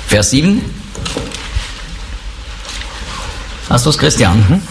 Vers 7. Hast du es, Christian?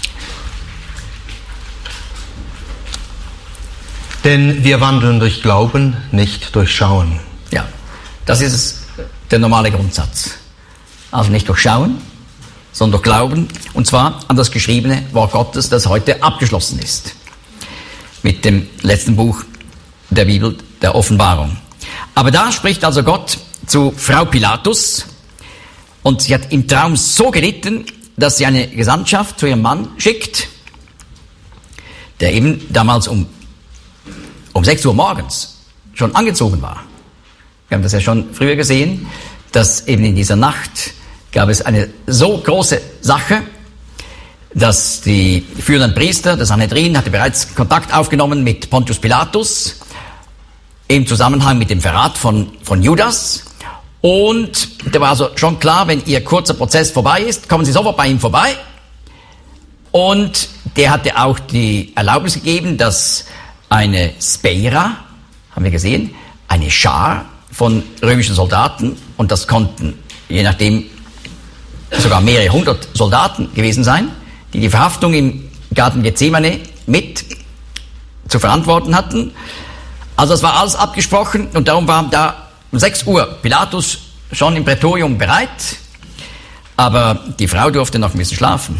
Denn wir wandeln durch Glauben, nicht durch Schauen. Ja, das ist der normale Grundsatz. Also nicht durch Schauen, sondern durch Glauben. Und zwar an das geschriebene Wort Gottes, das heute abgeschlossen ist. Mit dem letzten Buch der Bibel, der Offenbarung. Aber da spricht also Gott zu Frau Pilatus. Und sie hat im Traum so gelitten, dass sie eine Gesandtschaft zu ihrem Mann schickt, der eben damals um 6 Uhr morgens schon angezogen war. Wir haben das ja schon früher gesehen, dass eben in dieser Nacht gab es eine so große Sache, dass die führenden Priester, der Sanhedrin, hatte bereits Kontakt aufgenommen mit Pontius Pilatus im Zusammenhang mit dem Verrat von Judas. Und da war also schon klar, wenn ihr kurzer Prozess vorbei ist, kommen sie sofort bei ihm vorbei. Und der hatte auch die Erlaubnis gegeben, dass eine Speira, haben wir gesehen, eine Schar von römischen Soldaten, und das konnten, je nachdem, sogar mehrere hundert Soldaten gewesen sein, die die Verhaftung im Garten Gethsemane mit zu verantworten hatten. Also das war alles abgesprochen, und darum war da um 6 Uhr Pilatus schon im Prätorium bereit, aber die Frau durfte noch ein bisschen schlafen.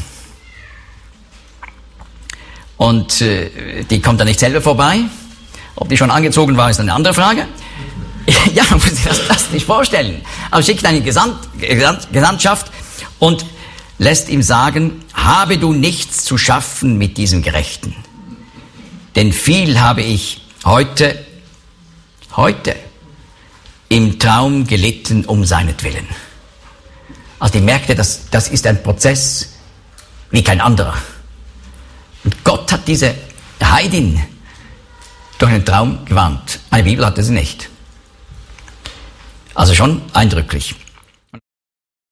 Und die kommt dann nicht selber vorbei. Ob die schon angezogen war, ist eine andere Frage. Ja, man muss sich das nicht vorstellen. Aber schickt eine Gesandtschaft und lässt ihm sagen, habe du nichts zu schaffen mit diesem Gerechten. Denn viel habe ich heute im Traum gelitten um seinetwillen. Also die merkte, das ist ein Prozess wie kein anderer. Und Gott hat diese Heidin durch einen Traum gewarnt. Eine Bibel hatte sie nicht. Also schon eindrücklich.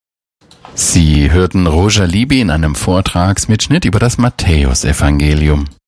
Sie hörten Roger Libby in einem Vortragsmitschnitt über das Matthäusevangelium.